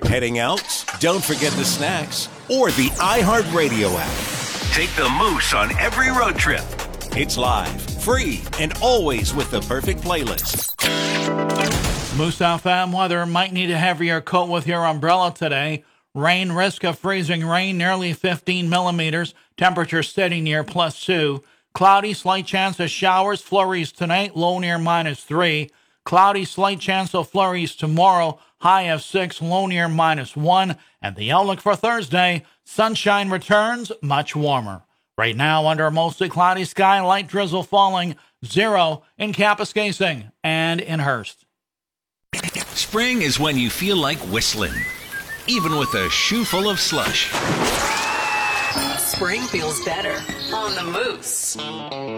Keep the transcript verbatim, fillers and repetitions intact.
Heading out? Don't forget the snacks or the iHeartRadio app. Take the Moose on every road trip. It's live, free, and always with the perfect playlist. Moose F M weather. Might need a heavier coat with your umbrella today. Rain, risk of freezing rain, nearly fifteen millimeters. Temperature steady near plus two. Cloudy, slight chance of showers, flurries tonight, low near minus three. Cloudy, slight chance of flurries tomorrow, high of six, low near minus one. And the outlook for Thursday, sunshine returns, much warmer. Right now, under a mostly cloudy sky, light drizzle falling, zero in Kapuskasing and in Hearst. Spring is when you feel like whistling, even with a shoe full of slush. Spring feels better on the Moose.